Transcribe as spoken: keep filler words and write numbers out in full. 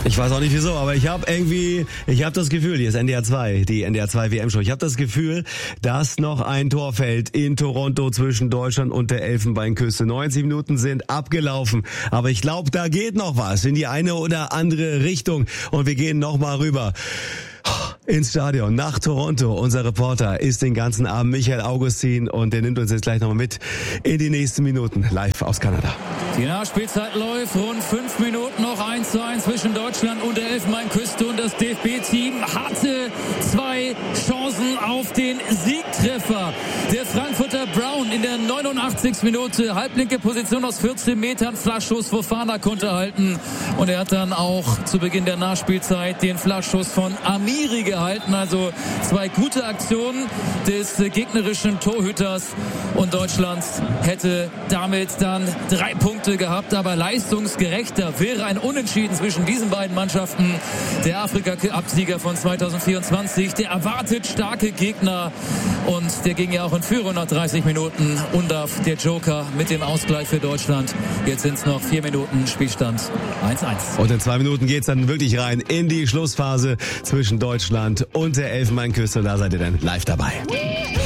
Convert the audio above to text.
Ich weiß auch nicht wieso, aber ich habe irgendwie, ich habe das Gefühl, hier ist N D R zwei, die N D R zwei W M-Show. Ich habe das Gefühl, dass noch ein Tor fällt in Toronto zwischen Deutschland und der Elfenbeinküste. neunzig Minuten sind abgelaufen, aber ich glaube, da geht noch was in die eine oder andere Richtung und wir gehen noch mal rüber ins Stadion nach Toronto. Unser Reporter ist den ganzen Abend Michael Augustin und der nimmt uns jetzt gleich nochmal mit in die nächsten Minuten live aus Kanada. Die Nachspielzeit läuft, rund fünf Minuten noch, eins zu eins zwischen Deutschland und der Elfenbeinküste und das D F B-Team hatte zwei Chancen auf den Siegtreffer. Der Frankfurter Brown in der neunundachtzigsten Minute, halblinke Position aus vierzehn Metern, Flachschuss, Fofana konnte halten und er hat dann auch zu Beginn der Nachspielzeit den Flachschuss von Amiri gehalten. Also zwei gute Aktionen des gegnerischen Torhüters und Deutschland hätte damit dann drei Punkte gehabt, aber leistungsgerechter wäre ein Unentschieden zwischen diesen beiden Mannschaften. Der Afrika-Cup-Sieger von zweitausendvierundzwanzig, der erwartet starke Gegner und der ging ja auch in Führung nach dreißig Minuten. Undaf, der Joker mit dem Ausgleich für Deutschland. Jetzt sind es noch vier Minuten Spielstand eins eins. Und in zwei Minuten geht's dann wirklich rein in die Schlussphase zwischen Deutschland und der Elfenbeinküste. Da seid ihr dann live dabei.